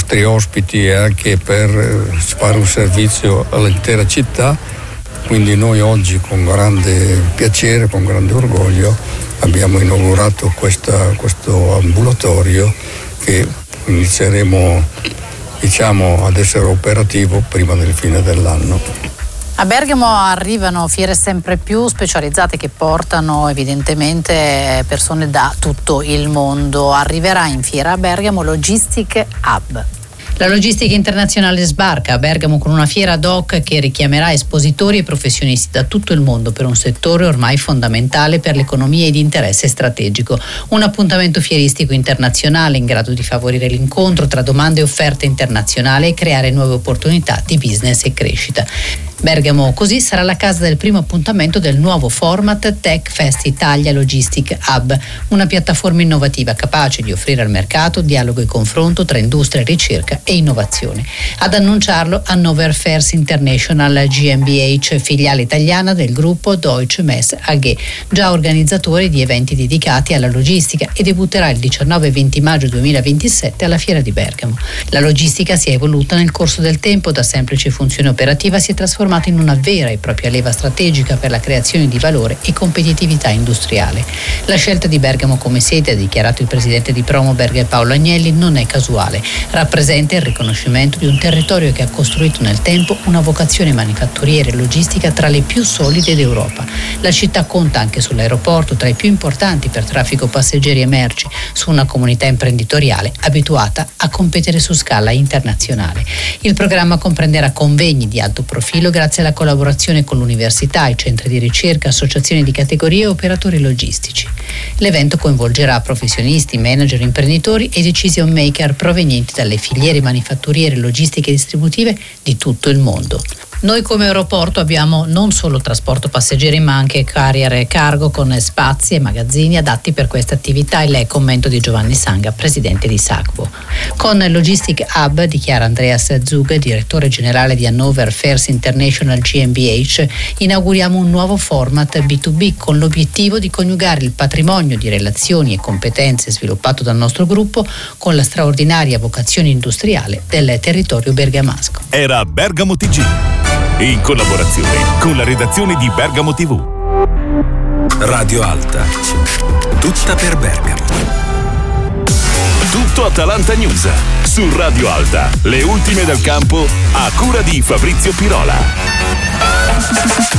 nostri ospiti e anche per fare un servizio all'intera città. Quindi noi oggi con grande piacere, con grande orgoglio abbiamo inaugurato questo ambulatorio che inizieremo ad essere operativo prima del fine dell'anno. A Bergamo arrivano fiere sempre più specializzate che portano evidentemente persone da tutto il mondo. Arriverà in fiera a Bergamo Logistic Hub. La logistica internazionale sbarca a Bergamo con una fiera ad hoc che richiamerà espositori e professionisti da tutto il mondo per un settore ormai fondamentale per l'economia e di interesse strategico. Un appuntamento fieristico internazionale in grado di favorire l'incontro tra domande e offerte internazionali e creare nuove opportunità di business e crescita. Bergamo così sarà la casa del primo appuntamento del nuovo format Tech Fest Italia Logistic Hub, una piattaforma innovativa capace di offrire al mercato dialogo e confronto tra industria, ricerca e innovazione. Ad annunciarlo Hannover Fairs International GmbH, filiale italiana del gruppo Deutsche Messe AG, già organizzatore di eventi dedicati alla logistica, e debutterà il 19 e 20 maggio 2027 alla Fiera di Bergamo. La logistica si è evoluta nel corso del tempo, da semplice funzione operativa si è trasformata in una vera e propria leva strategica per la creazione di valore e competitività industriale. La scelta di Bergamo come sede, ha dichiarato il presidente di Promoberg Paolo Agnelli, non è casuale. Rappresenta il riconoscimento di un territorio che ha costruito nel tempo una vocazione manifatturiera e logistica tra le più solide d'Europa. La città conta anche sull'aeroporto tra i più importanti per traffico passeggeri e merci, su una comunità imprenditoriale abituata a competere su scala internazionale. Il programma comprenderà convegni di alto profilo grazie alla collaborazione con l'università, i centri di ricerca, associazioni di categorie e operatori logistici. L'evento coinvolgerà professionisti, manager, imprenditori e decision maker provenienti dalle filiere manifatturiere, logistiche e distributive di tutto il mondo. Noi come aeroporto abbiamo non solo trasporto passeggeri ma anche carrier e cargo con spazi e magazzini adatti per queste attività, e lei commento di Giovanni Sanga, presidente di SACVO. Con Logistic Hub, dichiara Andreas Zug, direttore generale di Hannover Fairs International GmbH, inauguriamo un nuovo format B2B con l'obiettivo di coniugare il patrimonio di relazioni e competenze sviluppato dal nostro gruppo con la straordinaria vocazione industriale del territorio bergamasco. Era Bergamo TG, in collaborazione con la redazione di Bergamo TV. Radio Alta, tutta per Bergamo. Tutto Atalanta News su Radio Alta, le ultime del campo a cura di Fabrizio Pirola.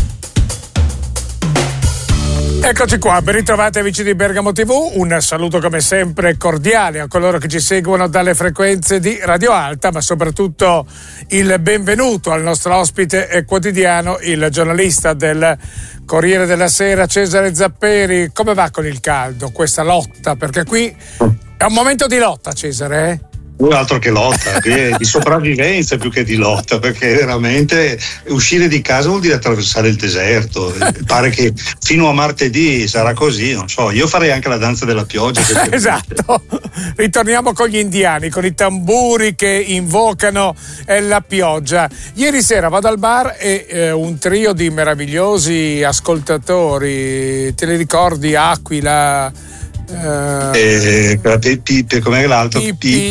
Eccoci qua, ben ritrovati amici di Bergamo TV, un saluto come sempre cordiale a coloro che ci seguono dalle frequenze di Radio Alta, ma soprattutto il benvenuto al nostro ospite quotidiano, il giornalista del Corriere della Sera Cesare Zapperi. Come va con il caldo, questa lotta? Perché qui è un momento di lotta, Cesare, eh? Altro che lotta, di sopravvivenza più che di lotta, perché veramente uscire di casa vuol dire attraversare il deserto. Pare che fino a martedì sarà così, non so, io farei anche la danza della pioggia. Esatto, ritorniamo con gli indiani, con i tamburi che invocano la pioggia. Ieri sera vado al bar e un trio di meravigliosi ascoltatori, te li ricordi? Aquila, com'è l'altro?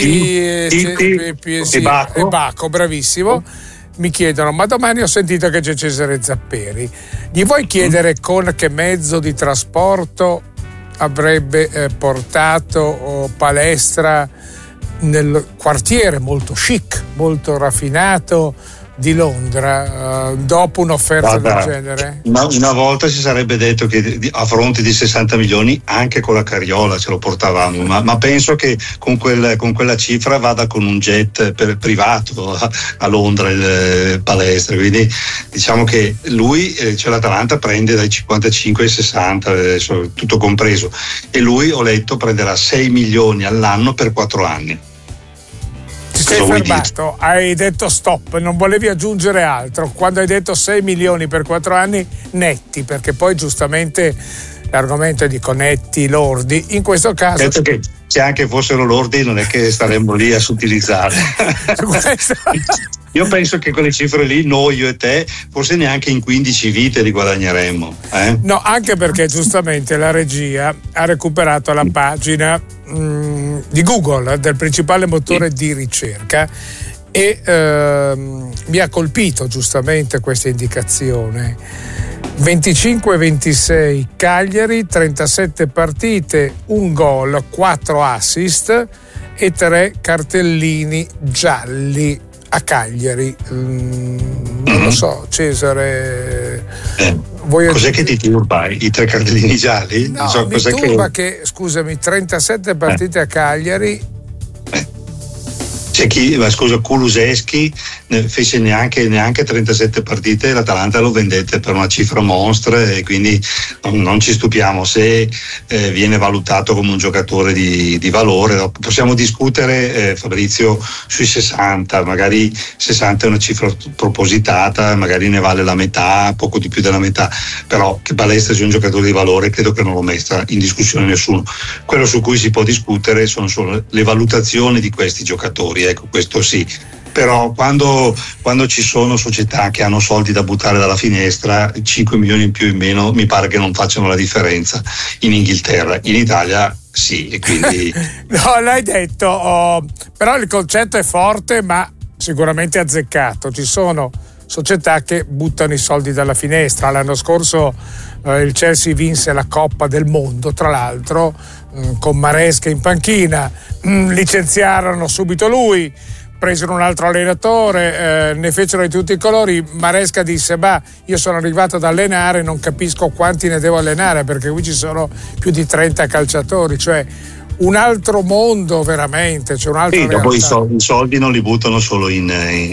E Bacco, bravissimo. Mi chiedono: ma domani ho sentito che c'è Cesare Zapperi, gli vuoi chiedere con che mezzo di trasporto avrebbe portato Palestra nel quartiere molto chic, molto raffinato di Londra, dopo un'offerta del genere? Una volta si sarebbe detto che a fronte di 60 milioni anche con la carriola ce lo portavamo, ma penso che con quella cifra vada con un jet privato a Londra il Palestra, quindi diciamo che lui, cioè l'Atalanta prende dai 55 ai 60 adesso, tutto compreso, e lui, ho letto, prenderà 6 milioni all'anno per 4 anni. Ti sei fermato, hai detto stop, non volevi aggiungere altro quando hai detto 6 milioni per 4 anni netti, perché poi giustamente l'argomento è di netti, lordi, in questo caso. Detto che se anche fossero lordi non è che staremmo lì a suttilizzare. Io penso che quelle cifre lì, noi, io e te, forse neanche in 15 vite li guadagneremmo. No, anche perché giustamente la regia ha recuperato la pagina di Google, del principale motore di ricerca, e mi ha colpito giustamente questa indicazione. 25-26 Cagliari, 37 partite, 1 gol, 4 assist e 3 cartellini gialli a Cagliari. Non lo so, Cesare. Cos'è che ti turba? I 3 cartellini gialli? No, non so, mi turba che, scusami, 37 partite a Cagliari. C'è chi, scusa, Kulusevski fece neanche 37 partite, l'Atalanta lo vendette per una cifra monstra, e quindi non ci stupiamo se viene valutato come un giocatore di valore. Possiamo discutere, Fabrizio, sui 60, magari 60 è una cifra propositata, magari ne vale la metà, poco di più della metà, però che Balestra sia un giocatore di valore credo che non lo metta in discussione nessuno. Quello su cui si può discutere sono solo le valutazioni di questi giocatori. Ecco, questo sì, però quando ci sono società che hanno soldi da buttare dalla finestra, 5 milioni in più o in meno mi pare che non facciano la differenza in Inghilterra. In Italia sì, e quindi no, l'hai detto, però il concetto è forte ma sicuramente azzeccato. Ci sono società che buttano i soldi dalla finestra. L'anno scorso il Chelsea vinse la Coppa del Mondo, tra l'altro con Maresca in panchina, licenziarono subito lui, presero un altro allenatore, ne fecero di tutti i colori. Maresca disse: io sono arrivato ad allenare, non capisco quanti ne devo allenare, perché qui ci sono più di 30 calciatori, cioè un altro mondo veramente, c'è un'altra realtà. Dopo i soldi non li buttano solo in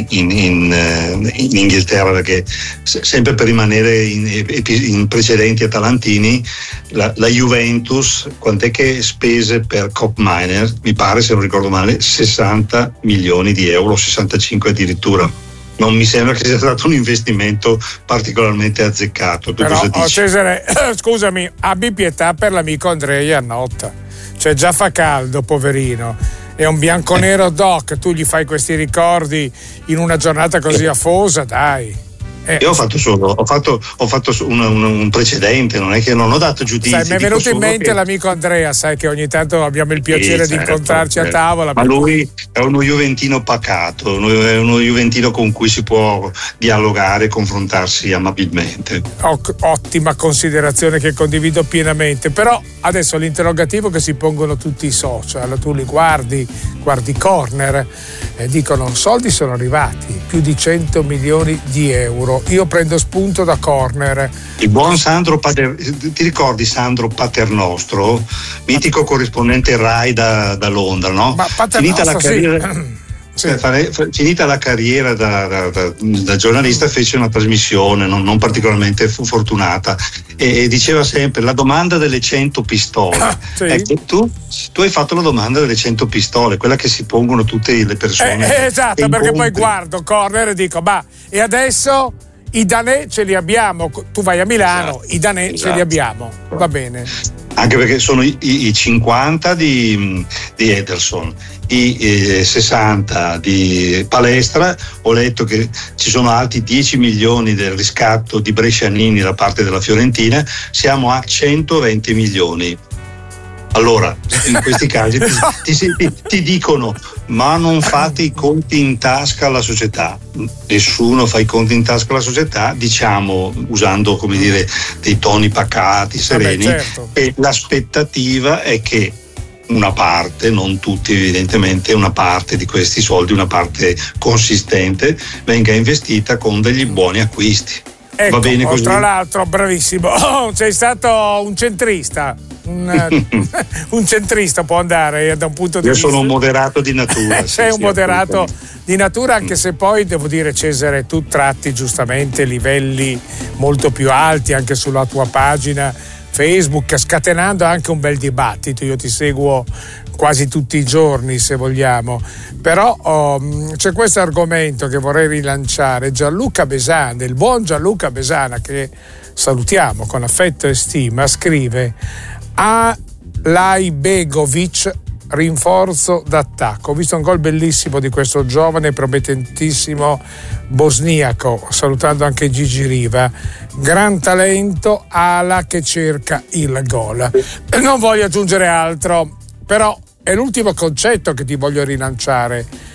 Inghilterra, perché sempre per rimanere in precedenti atalantini, la Juventus quant'è che spese per Koopmeiners? Mi pare, se non ricordo male, 60 milioni di euro, 65 addirittura. Non mi sembra che sia stato un investimento particolarmente azzeccato. Però, Cesare, scusami, abbi pietà per l'amico Andrea Iannotta. Cioè, già fa caldo, poverino, è un bianconero doc, tu gli fai questi ricordi in una giornata così afosa, dai. Io ho fatto un precedente, non è che non ho dato giudizi. Sai, mi è venuto in mente l'amico Andrea, sai che ogni tanto abbiamo il piacere di incontrarci a tavola. Ma lui è uno juventino pacato, è uno juventino con cui si può dialogare e confrontarsi amabilmente. Ottima considerazione che condivido pienamente, però adesso l'interrogativo che si pongono tutti i social, tu li guardi Corner, dicono soldi sono arrivati, più di 100 milioni di euro. Io prendo spunto da Corner. Il buon Sandro ti ricordi Sandro Paternostro, mitico corrispondente Rai da Londra, no? Ma finita la carriera, sì. Finita la carriera da giornalista, fece una trasmissione non particolarmente fortunata e diceva sempre la domanda delle 100 pistole. Sì. Ecco, tu hai fatto la domanda delle 100 pistole, quella che si pongono tutte le persone. Esatto, perché poi guardo Corner e dico e adesso i danè ce li abbiamo, tu vai a Milano, esatto, i danè ce li abbiamo, va bene. Anche perché sono i 50 di Ederson, i 60 di Palestra. Ho letto che ci sono altri 10 milioni del riscatto di Brescianini da parte della Fiorentina, siamo a 120 milioni. Allora, in questi casi ti dicono: ma non fate i conti in tasca alla società. Nessuno fa i conti in tasca alla società, diciamo, usando, come dire, dei toni pacati, sereni. Certo. E l'aspettativa è che una parte, non tutti evidentemente, una parte di questi soldi, una parte consistente, venga investita con degli buoni acquisti. Ecco, va bene così? Tra l'altro, bravissimo, sei stato un centrista. Un centrista può andare da un punto di vista. Io sono un moderato di natura. Sei un moderato di natura, anche se poi devo dire, Cesare, tu tratti giustamente livelli molto più alti anche sulla tua pagina Facebook, scatenando anche un bel dibattito. Io ti seguo quasi tutti i giorni, se vogliamo, però c'è questo argomento che vorrei rilanciare. Gianluca Besana, il buon Gianluca Besana, che salutiamo con affetto e stima, scrive: Alaibegovic rinforzo d'attacco. Ho visto un gol bellissimo di questo giovane promettentissimo bosniaco, salutando anche Gigi Riva, gran talento, ala che cerca il gol. Non voglio aggiungere altro, però è l'ultimo concetto che ti voglio rilanciare.